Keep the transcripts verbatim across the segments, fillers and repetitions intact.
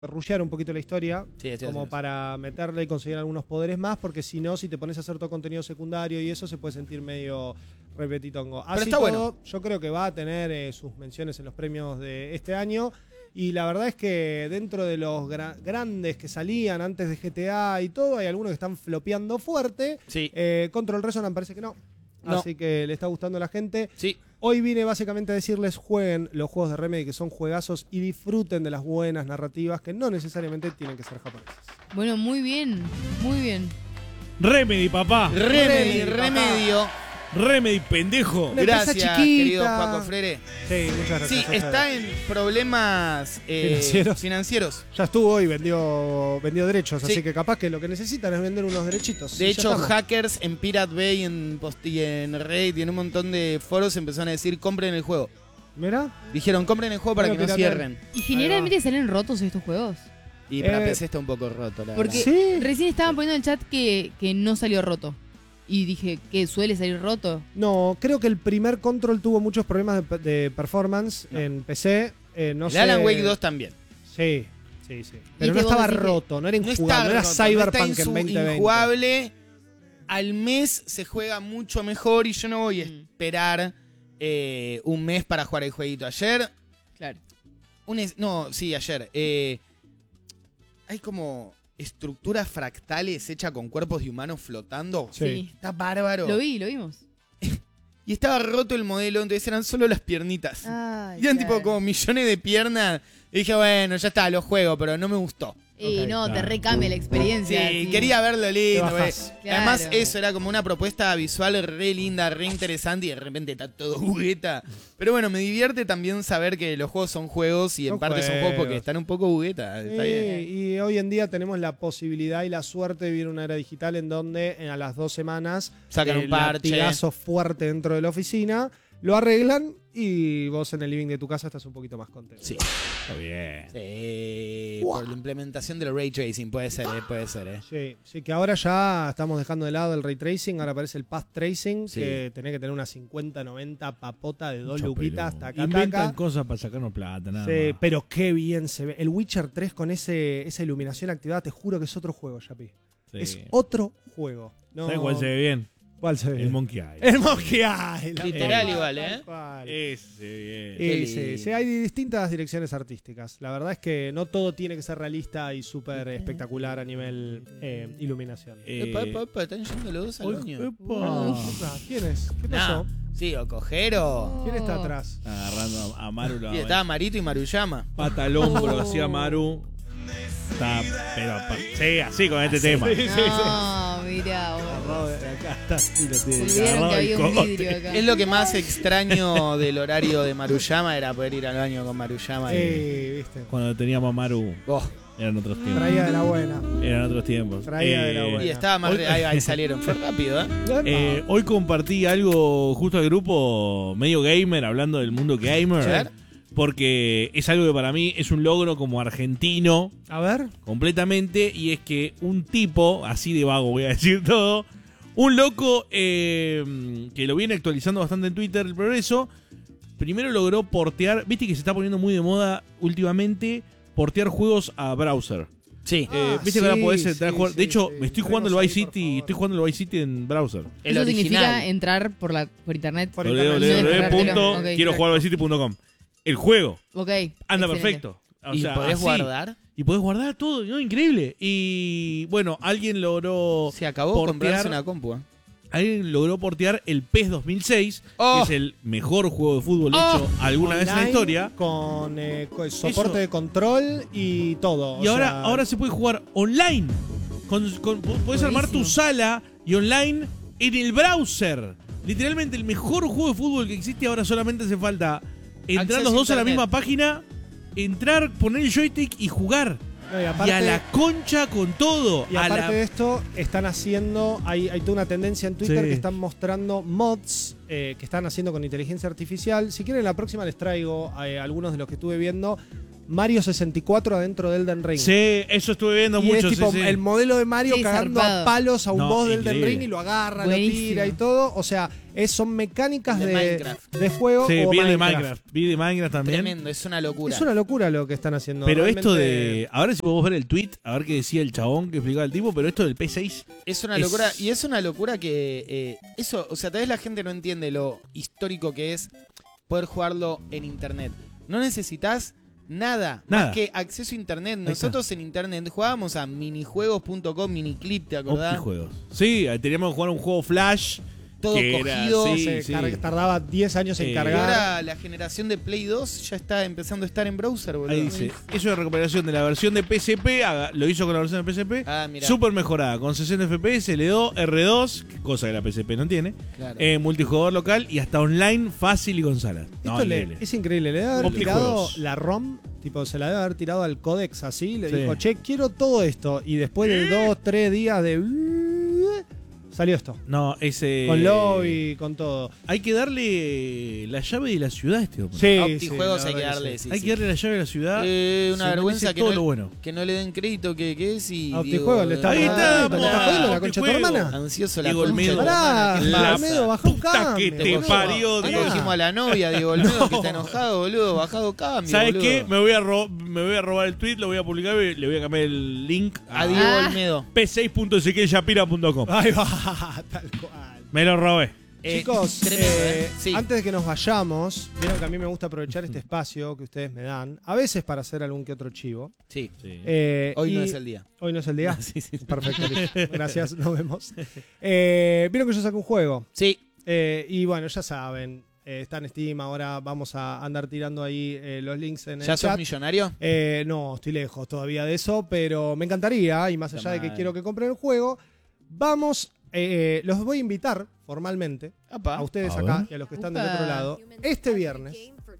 rushear un poquito la historia, sí, sí, como sí. para meterle y conseguir algunos poderes más, porque si no, si te pones a hacer todo contenido secundario y eso, se puede sentir medio repetitongo. Así está todo, bueno. yo creo que va a tener eh, sus menciones en los premios de este año, y la verdad es que dentro de los gra grandes que salían antes de G T A y todo, hay algunos que están flopeando fuerte. Sí. Eh, Control Resonance parece que no. No. Así que le está gustando a la gente. Sí. Hoy vine básicamente a decirles: jueguen los juegos de Remedy, que son juegazos, y disfruten de las buenas narrativas que no necesariamente tienen que ser japonesas. Bueno, muy bien, muy bien. Remedy, papá. Remedy, Remedy, remedio. Remedy, pendejo. Una Gracias, empresa chiquita. querido Paco Freire. Sí, muchas gracias. Sí, José. está en problemas eh, Financieros. financieros. Ya estuvo y vendió, vendió derechos, Sí. así que capaz que lo que necesitan es vender unos derechitos. De Y ya hecho, estamos. hackers en Pirate Bay, en, Post y en Reddit y en un montón de foros empezaron a decir: compren el juego. Mirá. Dijeron: compren el juego para Bueno, que no piratear. cierren. ¿Y generalmente salen rotos estos juegos? Y para Eh, P C está un poco roto, la Porque verdad. Sí. recién estaban poniendo en el chat que, que no salió roto. Y dije, ¿qué suele salir roto? No, creo que el primer Control tuvo muchos problemas de, de performance No. en P C. Eh, no El sé. Alan Wake dos también. Sí, sí, sí. Pero Viste, no vos estaba decís que roto, no era No injugable, está no era roto, Cyberpunk no en está veinte veinte. injugable. Al mes se juega mucho mejor y yo no voy a Mm. esperar eh, un mes para jugar el jueguito. Ayer, Claro. un es- no, sí, ayer. eh, hay como estructuras fractales hechas con cuerpos de humanos flotando. Sí. Está bárbaro. Lo vi, lo vimos. Y estaba roto el modelo, entonces eran solo las piernitas. Ay, Y eran claro. tipo como millones de piernas. Y dije, bueno, ya está, lo juego, pero no me gustó. Y Ok, no, te claro. recambia la Sí, experiencia. sí. quería verlo lindo. Te güey. bajás. Además, Claro. eso era como una propuesta visual re linda, re interesante, y de repente está todo jugueta. Pero bueno, me divierte también saber que los juegos son juegos y en Son parte son juegos porque juegos. están un poco jugueta. Está Sí, bien. y hoy en día tenemos la posibilidad y la suerte de vivir una era digital en donde eh, a las dos semanas Sacan eh, un parche. latigazo fuerte dentro de la oficina, lo arreglan y vos en el living de tu casa estás un poquito más contento. Sí. Está bien. Sí, por la implementación del ray tracing, puede ser, eh, puede ser, eh. Sí, sí, que ahora ya estamos dejando de lado el ray tracing, ahora aparece el path tracing, Sí. que tenés que tener una cincuenta noventa papota de dos Mucho luquitas, pelo. taca, Inventan taca. cosas para sacarnos plata, nada Sí, más. pero qué bien se ve. El Witcher tres con ese, esa iluminación activada, te juro que es otro juego, Yapi. Sí. Es otro juego. No, ¿Sabes cuál se ve bien? ¿Cuál se ve El bien? Monkey Island. El Monkey Island. Literal Tal igual, cual, ¿eh? tal cual. Ese se ve bien. Sí, Qué sí, lindo. sí, hay distintas direcciones artísticas. La verdad es que no todo tiene que ser realista y súper espectacular a nivel eh, iluminación. Eh, Epa, epa, epa, están yendo los dos al hoy- baño. epa. Ah, ¿quién es? ¿Qué pasó? Nah, sí, o cojero. ¿Quién está Oh. atrás? Agarrando a, a Maru la Y estaba Marito y Maruyama. pata al hombro, Oh. hacía Maru. Está, pero pa- sí, así con este tema. No, mirá, vos. Acá está. Sí, lo tiene Olvidaron que agarrado el había un cogote. vidrio acá. Es lo que más extraño del horario de Maruyama, era poder ir al baño con Maruyama. Y... Sí, viste. Cuando teníamos a Maru, Oh, eran otros tiempos. Traía de la buena. Eran otros tiempos. Traía de la buena. y estaba más... Hoy- re- Ahí, ahí salieron, fue rápido, ¿eh? Eh, hoy compartí algo justo al grupo medio gamer, hablando del mundo A gamer. ver. Porque es algo que para mí es un logro como argentino A ver. completamente. Y es que un tipo, así de vago voy a decir todo, un loco eh, que lo viene actualizando bastante en Twitter, el progreso, primero logró portear, viste que se está poniendo muy de moda últimamente, portear juegos a browser. Sí. Eh, Ah, viste que ahora sí, podés sí, entrar a jugar. sí, de hecho, sí. me estoy jugando el Entremos Vice ahí, por City, favor. estoy jugando el Vice City en browser. El Eso original. significa entrar por, la, por internet. Por w w internet. w punto Ok, quiero jugar al Vice City punto com. El juego Ok. anda excelente. perfecto. O ¿Y sea, podés así. guardar? Y podés guardar todo, ¿no? Increíble. Y bueno, alguien logró Se acabó portear- comprarse una compu. ¿eh? alguien logró portear el PES dos mil seis, Oh. que es el mejor juego de fútbol Oh. hecho alguna vez en la Online, historia. Con, eh, con soporte Eso. de control y todo. Y o ahora, sea, ahora se puede jugar online. Con, con- podés armar tu Buenísimo. sala y online en el browser. Literalmente el mejor juego de fútbol que existe. Ahora solamente hace falta entrar Acceso los dos a la internet. misma página, entrar, poner el joystick y jugar. no, y y aparte, a la concha con todo. y a aparte la- de esto, están haciendo. Hay, hay toda una tendencia en Twitter Sí. que están mostrando mods eh, que están haciendo con inteligencia artificial. Si quieren, la próxima les traigo eh, algunos de los que estuve viendo. Mario sesenta y cuatro adentro de Elden Ring. Sí, eso estuve viendo y mucho. es tipo sí, sí. el modelo de Mario Sí, cagando zarpado. a palos a un No, boss del Elden increíble. Ring y lo agarra, Buenísimo. lo tira y todo. O sea, es, son mecánicas De de, Minecraft. de juego. Sí, o vi el de Minecraft. Minecraft. Vi de Minecraft también. Tremendo, es una locura. Es una locura lo que están haciendo. Pero realmente. esto de. Ahora si podemos ver el tweet, a ver qué decía el chabón que explicaba el tipo, pero esto del P seis. Es una Es- locura, y es una locura que eh, eso, o sea, tal vez la gente no entiende lo histórico que es poder jugarlo en internet. No necesitas nada, Nada. más que acceso a internet. está. Nosotros en internet jugábamos a minijuegos punto com, miniclip, ¿te acordás? Optijuegos. Sí, teníamos que jugar un juego Flash. Todo que era- cogido. sí, Se sí. car- tardaba diez años en Eh, Y cargar. ahora la generación de Play dos ya está empezando a estar en browser, boludo. Ahí dice, es una recuperación de la versión de P S P, haga- lo hizo con la versión de P S P, Ah, mira. súper mejorada, con sesenta F P S, le dio R dos, que cosa que la P S P no tiene, Claro. eh, multijugador local y hasta online fácil y con salas. No, Esto le- increíble. es increíble. Le debe haber Optijuegos. tirado la ROM, tipo, se la debe haber tirado al códex así. Le Sí. dijo, che, quiero todo esto. Y después de dos, tres días de. Salió esto. No, ese... Con lobby, con todo. Hay que darle la llave de la ciudad a este hombre. Sí, A sí, Optijuegos la hay que verdad darle, sí. sí, Hay sí. que darle la llave de la ciudad. Eh, una Se vergüenza merece que todo no, lo bueno. que no le den crédito que, que es y Optijuegos, le está Ahí dando- está, le está jodiendo la Optijuegos. concha de tu hermana. ansioso la Diego concha de Olmedo. tu Pará, hermana, ¿qué Diego pasa? Olmedo, bajá un Puta cambio. que te boludo. parió, Acá Diego. cogimos a la novia, Diego Olmedo, que está enojado, boludo. Bajado cambio, ¿Sabes boludo. qué? Me voy, a ro- me voy a robar el tweet, lo voy a publicar y le voy a cambiar el link A a Diego Ah. Olmedo. p seis punto ezequiel punto com. Ahí va, tal cual. Me lo robé. Eh, Chicos, tremendo, eh, ¿eh? Sí. antes de que nos vayamos, vieron que a mí me gusta aprovechar este espacio que ustedes me dan, a veces para hacer algún que otro chivo. Sí. Eh, Hoy no y- es el día. Hoy no es el día. Sí, sí. Perfecto, listo. Gracias, nos vemos. Eh, vieron que yo saqué un juego. Sí. Eh, y bueno, ya saben, eh, está en Steam, ahora vamos a andar tirando ahí eh, los links en ¿Ya el sos chat. millonario? Eh, no, estoy lejos todavía de eso, pero me encantaría, y más allá de que madre. quiero que compren el juego, vamos, eh, los voy a invitar formalmente Apa. a ustedes A acá ver. y a los que están del Upa. otro lado, este viernes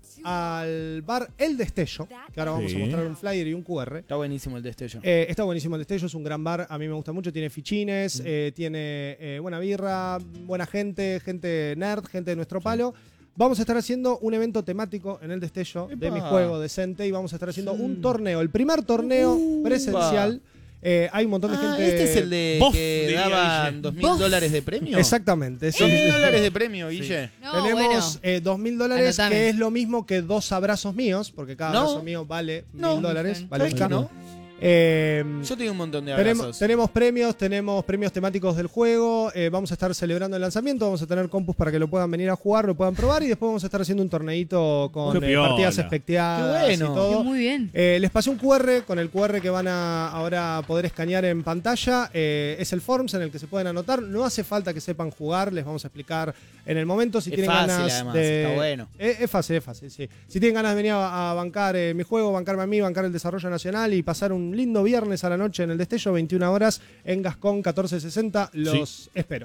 al bar El Destello, que ahora vamos Sí. a mostrar un flyer y un Q R. Está buenísimo el destello. Eh, está buenísimo el Destello, es un gran bar, a mí me gusta mucho, tiene fichines, eh, tiene eh, buena birra, buena gente, gente nerd, gente de nuestro palo. Vamos a estar haciendo un evento temático en el Destello de Epa. mi juego decente y vamos a estar haciendo un torneo, el primer torneo Upa. presencial. Eh, hay un montón de Ah, gente. este es el de Bof, que diría daban Guille. dos mil Bof. dólares de premio. Exactamente. sí, Dos sí, mil sí. dólares de premio, Guille. No, Tenemos bueno. eh, dos mil dólares, Anotame. que es lo mismo que dos abrazos míos, porque cada No. abrazo mío vale No. mil dólares. ¿Sabes Vale ¿Sabes acá. que no? Eh, Yo tengo un montón de Tenemos, abrazos. tenemos premios, tenemos premios temáticos del juego, eh, vamos a estar celebrando el lanzamiento, vamos a tener compus para que lo puedan venir a jugar, lo puedan probar y después vamos a estar haciendo un torneito con Qué eh, piola. partidas especteadas Qué bueno. y todo. Qué muy bien. Eh, les pasé un Q R, con el Q R que van a ahora poder escanear en pantalla. Eh, es el Forms en el que se pueden anotar. No hace falta que sepan jugar, les vamos a explicar en el momento. Si Es tienen fácil, ganas además, de. está bueno. Es, es fácil, es fácil, sí. Si tienen ganas de venir a, a bancar eh, mi juego, bancarme a mí, bancar el desarrollo nacional y pasar un lindo viernes a la noche en el Destello, veintiuna horas, en Gascón catorce sesenta, los espero.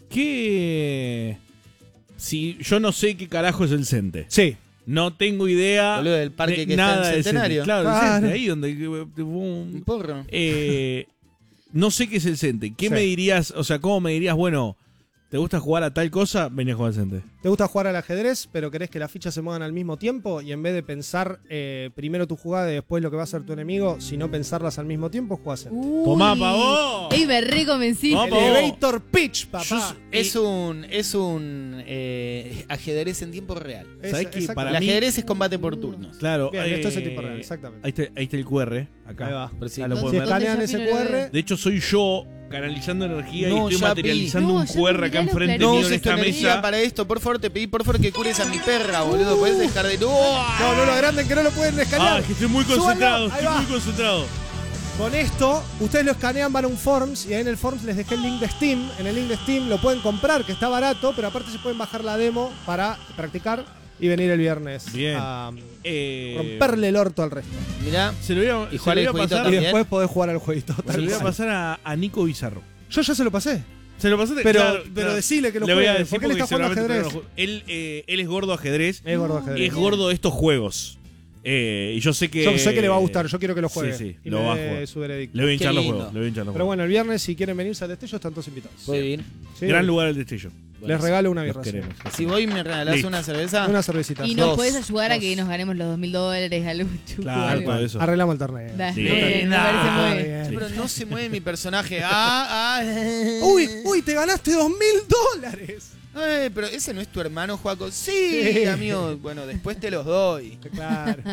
¿Qué? Si yo no sé qué carajo es el Cente. Sí. No tengo idea. Boludo, del parque de que está en nada del Centenario. Cente. Claro, el Claro. Cente, ahí donde. eh, Un un- porro. eh, no sé qué es el Cente. ¿Qué Sí. me dirías? O sea, ¿cómo me dirías? Bueno, ¿te gusta jugar a tal cosa? Vení a jugar al Cente. ¿Te gusta jugar al ajedrez, pero querés que las fichas se muevan al mismo tiempo? Y en vez de pensar eh, primero tu jugada y después lo que va a hacer tu enemigo, sino pensarlas al mismo tiempo, jugás en Uy. Tomá, pa' vos. Ey, me reconvencí. Tomá, pa' vos. Elevator Pitch, papá. Yo- Es un, es un eh, ajedrez en tiempo real. Es- ¿sabés qué? exacto. Para el mí- ajedrez es combate por turnos. Claro. Bien, esto es el eh, tiempo real, exactamente. Ahí está, ahí está el Q R. Acá. Ahí va. Pero sí, Ya lo no- Si pueden ver. escanean ¿Dónde ese ya Q vino R, el De hecho, soy yo canalizando energía No, y estoy ya materializando vi. un No, ya Q R me acá mirá los enfrente claritos. No mío en uses tu esta energía mesa. para esto, por favor, te pedí por favor que cures a mi perra, boludo. Puedes dejar de. ¡No! no, no lo agranden que no lo pueden Ah, escanear. es que estoy muy Súbanlo, concentrado, ahí estoy va. muy concentrado. Con esto, ustedes lo escanean, van a un Forms y ahí en el Forms les dejé el link de Steam. En el link de Steam lo pueden comprar, que está barato, pero aparte se pueden bajar la demo para practicar y venir el viernes Bien. a Eh, romperle el orto al resto. Mirá, Se lo voy a, Y se jugar lo el voy a jueguito pasar, Y también. después podés jugar al jueguito. se tal lo voy a cual. pasar a, a Nico Bizarro. Yo ya se lo pasé. Se lo pasaste, Pero, claro, pero claro. decile que lo Le voy a juegue, decir porque él está jugando seguramente ajedrez. no lo juega. Él, eh, él es gordo ajedrez. Es gordo Y ajedrez. es gordo de estos juegos. Eh, y yo sé que. Yo sé que le va a gustar, yo quiero que lo juegue. Sí, sí, y lo me va a dé jugar. su veredicto. Le voy a hinchar Qué los lindo. juegos. Le voy a hinchar los Pero juegos. bueno, el viernes, si quieren venirse al destello, están todos invitados. puede ir. Sí, Gran obvio. lugar el destello. Les regalo una Los birra. queremos. Si voy y me regalás Listo. una cerveza, Una cervecita. Y nos Dos. podés ayudar a que Dos. nos ganemos los dos mil dólares, algo chupo, Claro, algo. todo eso. Arreglamos el torneo. Dale, Sí. muy bien, me Nah. parece muy Ah, bien. bien. pero no se mueve mi personaje. Ah, ah. Uy, uy, te ganaste dos mil dólares. Eh, pero ese no es tu hermano, Joaco. Sí, Sí. amigo. Bueno, después te los doy. Claro.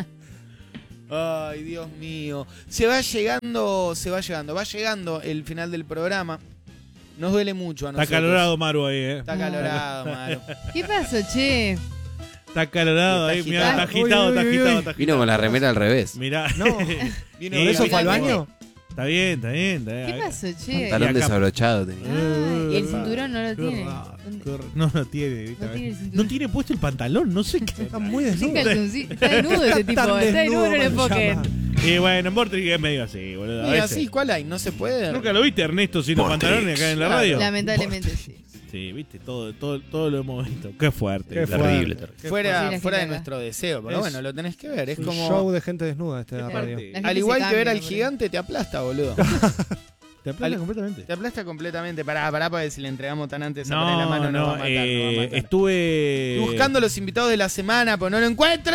Ay, Dios mío. Se va llegando, se va llegando. Va llegando el final del programa. Nos duele mucho a Está nosotros. calorado Maru ahí, eh. Está calorado, Maro. ¿Qué pasó, che? Está calorado Está ahí. Mirá, está agitado. agitado, Uy, está uy, uy, agitado, uy. está agitado. Vino con la remera al revés. Mirá. No. Vino Eh, de ¿Eso la fue al vida. baño? Está bien, está bien, está bien. ¿Qué pasó, che? Pantalón acá- desabrochado tenía. Ah, y el Eh, cinturón no lo qué tiene. raro, ¿Dónde? qué raro. No lo tiene. No tiene el cinturón. No tiene puesto el pantalón, no sé qué. Está muy Sin desnudo. calzoncillo. Está desnudo ese tipo. Tan Está desnudo, no le desnudo, puedo creer. llama. Y bueno, en Vortex es medio así, boludo. a Mira, veces. sí, ¿cuál hay? No se puede. ¿Nunca lo viste, Ernesto, sin los Vortex. pantalones acá en la Claro. radio? Lamentablemente sí. Sí, viste, todo, todo, todo lo hemos visto. Qué fuerte. Qué Terrible, fuerte. Qué Fuera, Sí, la fuera de gente acá. nuestro deseo. Pero Es bueno, lo tenés que ver. Es Un como. show de gente desnuda este de la radio. La gente Al se igual que cambia, ver al por gigante, te aplasta, boludo. Te aplasta Al- completamente. Te aplasta completamente. Pará, pará, para ver si le entregamos tan antes a poner la No, mano. No, no, va a matar, eh, no va a matar. estuve Estoy buscando los invitados de la semana, pero no lo encuentro.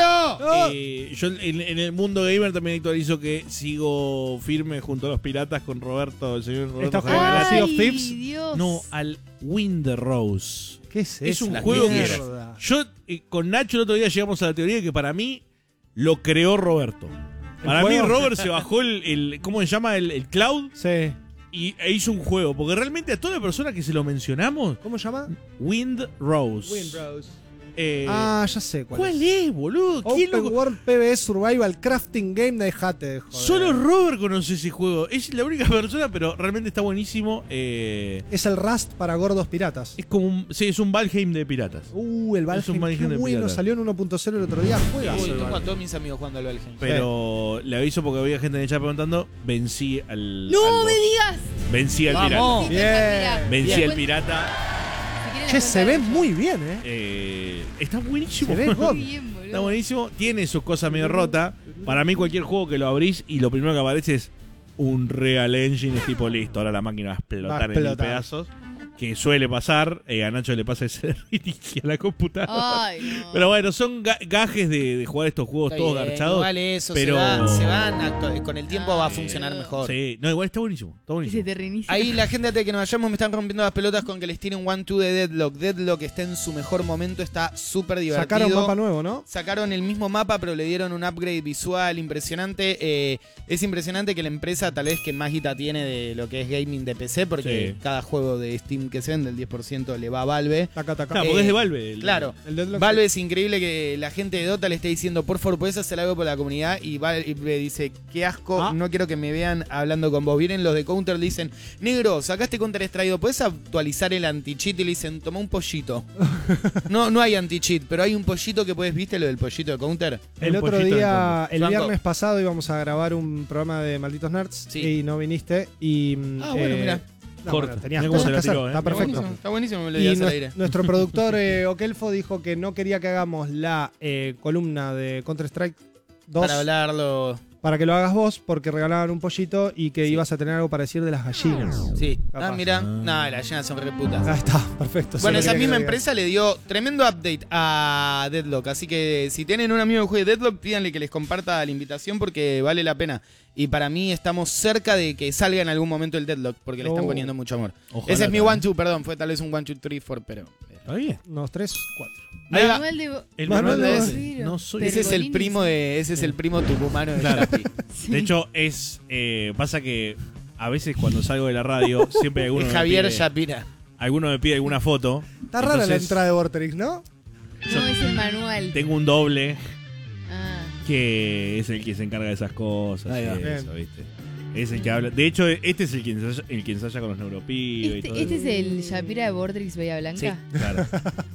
Eh, yo en, en el mundo gamer también actualizo que sigo firme junto a los piratas con Roberto, el señor Roberto ¿Está Javier jugando Galati. Sea of Ay, Thieves? Dios. No, al Wind Rose. ¿Qué es Es eso? un La juego que mierda. yo eh, con Nacho el otro día llegamos a la teoría de que para mí lo creó Roberto. Para mí juego? Robert se bajó el, el- ¿cómo se llama? El, el cloud Sí. y e hizo un juego. Porque realmente a toda persona que se lo mencionamos, ¿Cómo se llama? Wind Rose. Windrose. Eh, Ah, ya sé cuál, ¿Cuál es. es, boludo? ¿Quién Open lo- World P V E Survival Crafting Game, dejate de joder. Solo Robert conoce ese juego. Es la única persona, pero realmente está buenísimo. Eh, Es el Rust para gordos piratas. es como un, sí, es un Valheim de piratas. Uh, el Es Valheim, un Valheim qué de bueno, pirata. salió en uno punto cero el otro día. Juegazo Uy, el tengo a Valheim. todos mis amigos jugando al Valheim. Pero le aviso porque había gente en el chat preguntando. Vencí al. ¡No al me boss. digas! Vencí al Vamos. pirata. Bien. Vencí Bien. al pirata. Che, se ve muy bien, ¿eh? Eh, está buenísimo. Se ve God. Muy bien, boludo. Está buenísimo. Tiene sus cosas medio rotas. Para mí, cualquier juego que lo abrís y lo primero que aparece es un Real Engine. Es tipo listo. Ahora la máquina va a explotar, Va a en mil explotar. pedazos. Que suele pasar. Eh, a Nacho le pasa ese inicia la computadora. Ay, no. Pero bueno, son ga- gajes de, de jugar estos juegos Está todos bien, garchados. igual eso, pero- se, va- se van, actu- con el tiempo va a Ay, funcionar no. mejor. Sí, no, igual está buenísimo. Está Se buenísimo. te reinicia. Ahí la gente antes de que nos vayamos me están rompiendo las pelotas con que les tiren one two de Deadlock. Deadlock está en su mejor momento, está súper divertido. Sacaron mapa nuevo, ¿no? Sacaron el mismo mapa, pero le dieron un upgrade visual impresionante. Eh, es impresionante que la empresa, tal vez que más guita tiene de lo que es gaming de P C, porque Sí. cada juego de Steam que se vende, el diez por ciento le va a Valve. Taca, taca. Claro, porque Eh, es de Valve. el- Claro. El Deadlock. Valve es increíble que la gente de Dota le esté diciendo, por favor, puedes hacer algo por la comunidad. Y Valve dice, qué asco, Ah. no quiero que me vean hablando con vos. Vienen los de Counter, le dicen, negro, sacaste Counter extraído, ¿puedes actualizar el anti-cheat? Y le dicen, toma un pollito. no, no hay anti-cheat, pero hay un pollito que puedes, ¿viste lo del pollito de Counter? El Un otro pollito día, de el Franco. viernes pasado íbamos a grabar un programa de Malditos Nerds Sí. y no viniste y Ah, bueno, mirá. no, Corta. bueno, tenías Mirá cómo cosas se que la hacer, tiró, ¿eh? está Está perfecto. buenísimo, está buenísimo, me lo Y digas al nue- aire. nuestro productor eh, Okelfo dijo que no quería que hagamos la eh, columna de Counter Strike dos Para hablarlo. para que lo hagas vos porque regalaban un pollito y que Sí. ibas a tener algo para decir de las gallinas. Sí. Capaz. Ah, mira. Ah. No, las llenas son reputas. Ah, está, perfecto. Bueno, solo esa quería que misma lo digas. empresa le dio tremendo update a Deadlock. Así que si tienen un amigo que juegue Deadlock, pídanle que les comparta la invitación porque vale la pena. Y para mí estamos cerca de que salga en algún momento el Deadlock porque le están Oh. poniendo mucho amor. Ojalá Ese es mi también. one two, perdón. Fue tal vez un one two three four, pero. Está bien. Unos tres, cuatro. Ahí va. Manuel de Bo- El Manuel Manuel de de- Boviro. no soy- Ese es el Pergolini, primo de. Ese es el primo tucumano de Claro. Chapi. Sí. De hecho, es. eh, pasa que a veces cuando salgo de la radio, siempre hay alguno Es me Javier pide- Shapira. alguno me pide alguna foto. Está rara la Entonces, entrada de Vorterix, ¿no? No, es el manual. Tengo un doble Ah. que es el que se encarga de esas cosas. Ahí va. y eso, ¿viste? Es el que habla. De hecho, este es el que ensaya, el que ensaya con los neuropibes y todo Este, este eso. es el Shapira de Vortrix Bahía Blanca. Sí. Claro.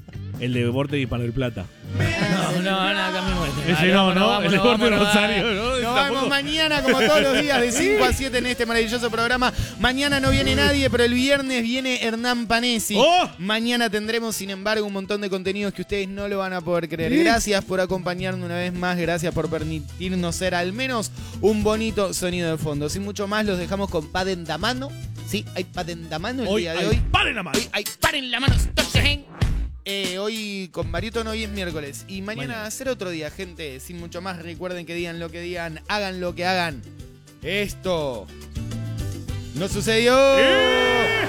El de Vortex y Mar del Plata. Ah, No, no, no, cambiemos de tema. Ese no, ¿no? Vámonos, El de vámonos, Vortex vámonos. Rosario, ¿no? Nos Tampoco- vemos mañana, como todos los días, de cinco a siete en este maravilloso programa. Mañana no viene nadie, pero el viernes viene Hernán Panesi. ¡Oh! Mañana tendremos, sin embargo, un montón de contenidos que ustedes no lo van a poder creer. Sí. Gracias por acompañarnos una vez más. Gracias por permitirnos ser al menos un bonito sonido de fondo. Sin mucho más, los dejamos con Padden Damano. Sí, hay patendamano el Hoy día de hay hoy. paren la mano. Hoy hay paren la mano. Eh, hoy con barítono, hoy es miércoles. Y mañana, Mañana. será otro día, gente. Sin mucho más, recuerden que digan lo que digan, hagan lo que hagan. Esto no sucedió. ¡Eh!